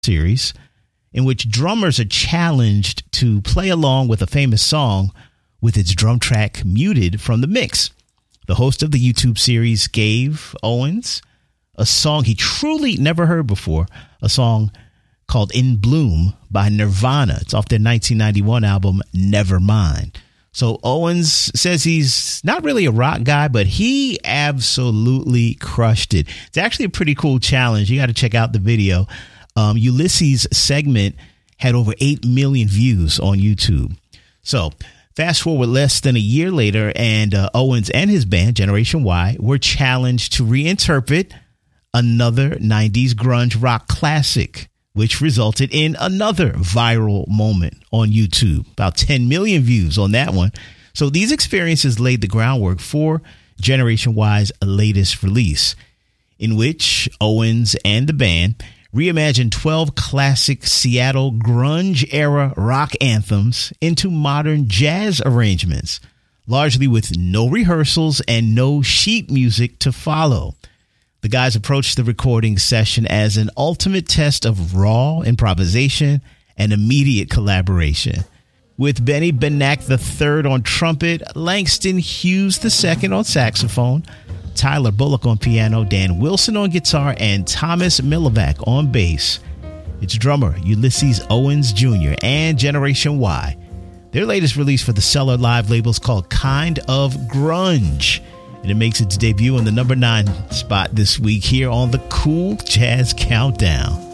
series in which drummers are challenged to play along with a famous song with its drum track muted from the mix. The host of the YouTube series gave Owens a song he truly never heard before, a song called In Bloom by Nirvana. It's off their 1991 album, Nevermind. So Owens says he's not really a rock guy, but he absolutely crushed it. It's actually a pretty cool challenge. You got to check out the video. Ulysses' segment had over 8 million views on YouTube. So fast forward less than a year later, and Owens and his band, Generation Y, were challenged to reinterpret another 90s grunge rock classic, which resulted in another viral moment on YouTube. About 10 million views on that one. So these experiences laid the groundwork for Generation Y's latest release, in which Owens and the band reimagined 12 classic Seattle grunge-era rock anthems into modern jazz arrangements, largely with no rehearsals and no sheet music to follow. The guys approached the recording session as an ultimate test of raw improvisation and immediate collaboration. With Benny Benack III on trumpet, Langston Hughes II on saxophone, Tyler Bullock on piano, Dan Wilson on guitar, and Thomas Milivac on bass. It's drummer Ulysses Owens Jr. and Generation Y. Their latest release for the Cellar Live label is called Kind of Grunge, and it makes its debut on the number 9 spot this week here on the Cool Jazz Countdown.